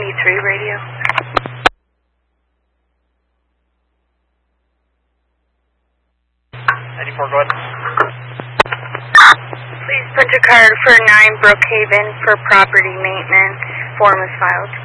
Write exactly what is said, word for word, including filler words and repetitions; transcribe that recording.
ninety-three radio. ninety-four, go ahead. Please punch a card for nine Brookhaven for property maintenance. Form is filed.